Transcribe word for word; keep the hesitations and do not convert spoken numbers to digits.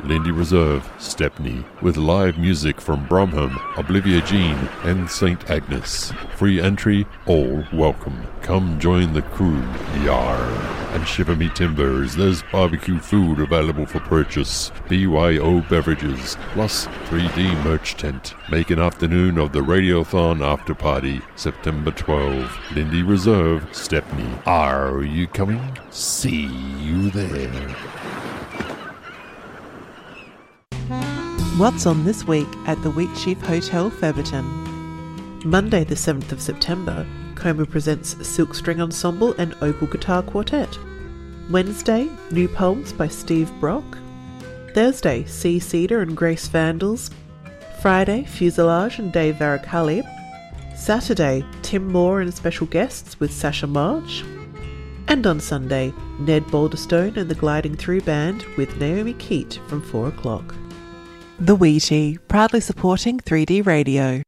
Lindy Reserve, Stepney, with live music from Bromham, Oblivia Jean, and Saint Agnes. Free entry, all welcome. Come join the crew, yar. And Shiver Me Timbers, there's barbecue food available for purchase. B Y O beverages, plus three D merch tent. Make an afternoon of the Radiothon after party, September twelfth. Lindy Reserve, Stepney. Are you coming? See you there. What's on this week at the Wheatsheaf Hotel, Faverton? Monday the seventh of September, Coma presents Silk String Ensemble and Opal Guitar Quartet. Wednesday, New Poems by Steve Brock. Thursday, C. Cedar and Grace Vandals. Friday, Fuselage and Dave Varacali. Saturday, Tim Moore and special guests with Sasha March. And on Sunday, Ned Balderstone and the Gliding Through Band with Naomi Keat from four o'clock. The Wheatie, proudly supporting three D Radio.